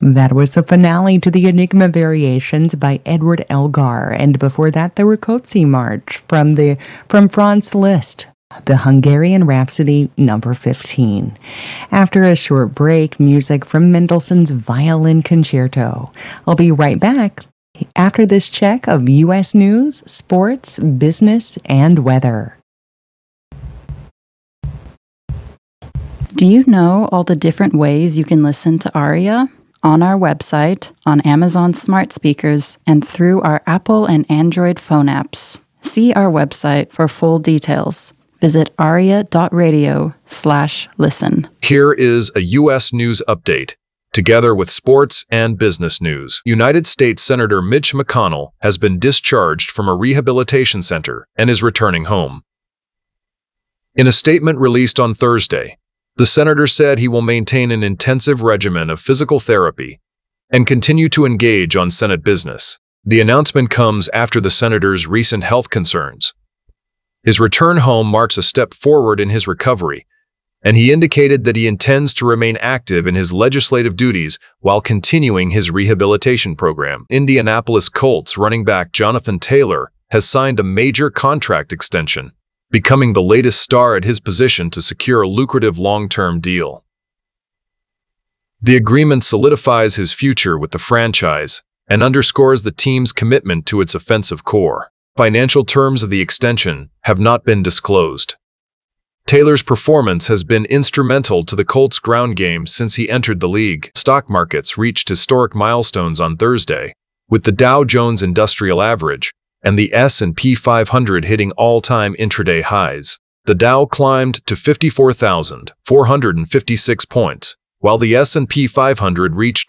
That was the finale to the Enigma Variations by Edward Elgar, and before that the Rákóczi March from Franz Liszt, the Hungarian Rhapsody number 15. After a short break, music from Mendelssohn's Violin Concerto. I'll be right back after this check of U.S. news, sports, business, and weather. Do you know all the different ways you can listen to ARIA? On our website, on Amazon smart speakers, and through our Apple and Android phone apps. See our website for full details. Visit aria.radio/listen. Here is a U.S. news update, together with sports and business news. United States Senator Mitch McConnell has been discharged from a rehabilitation center and is returning home. In a statement released on Thursday, the senator said he will maintain an intensive regimen of physical therapy and continue to engage on Senate business. The announcement comes after the senator's recent health concerns. His return home marks a step forward in his recovery, and he indicated that he intends to remain active in his legislative duties while continuing his rehabilitation program. Indianapolis Colts running back Jonathan Taylor has signed a major contract extension, becoming the latest star at his position to secure a lucrative long-term deal. The agreement solidifies his future with the franchise and underscores the team's commitment to its offensive core. Financial terms of the extension have not been disclosed. Taylor's performance has been instrumental to the Colts' ground game since he entered the league. Stock markets reached historic milestones on Thursday, with the Dow Jones Industrial Average and the S&P 500 hitting all-time intraday highs. The Dow climbed to 54,456 points, while the S&P 500 reached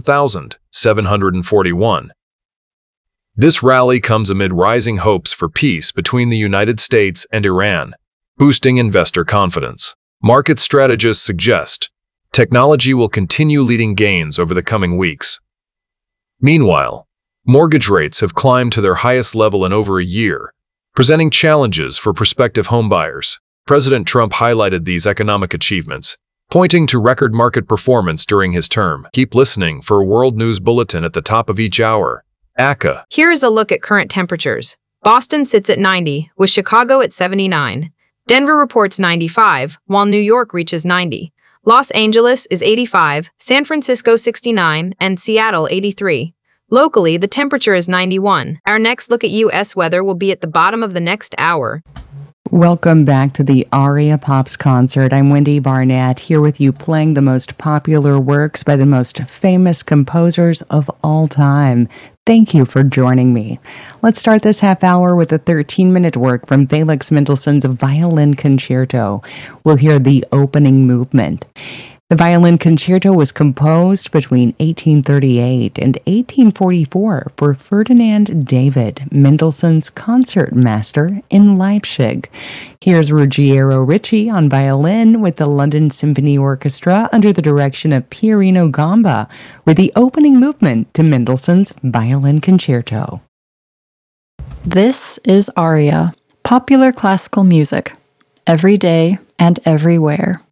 7,741. This rally comes amid rising hopes for peace between the United States and Iran, boosting investor confidence. Market strategists suggest technology will continue leading gains over the coming weeks. Meanwhile, mortgage rates have climbed to their highest level in over a year, presenting challenges for prospective homebuyers. President Trump highlighted these economic achievements, pointing to record market performance during his term. Keep listening for a World News Bulletin at the top of each hour. ACA. Here is a look at current temperatures. Boston sits at 90, with Chicago at 79. Denver reports 95, while New York reaches 90. Los Angeles is 85, San Francisco 69, and Seattle 83. Locally, the temperature is 91. Our next look at U.S. weather will be at the bottom of the next hour. Welcome back to the ARIA Pops concert. I'm Wendy Barnett, here with you playing the most popular works by the most famous composers of all time. Thank you for joining me. Let's start this half hour with a 13-minute work from Felix Mendelssohn's Violin Concerto. We'll hear the opening movement. The Violin Concerto was composed between 1838 and 1844 for Ferdinand David, Mendelssohn's concertmaster in Leipzig. Here's Ruggiero Ricci on violin with the London Symphony Orchestra under the direction of Pierino Gamba with the opening movement to Mendelssohn's Violin Concerto. This is ARIA, popular classical music, every day and everywhere.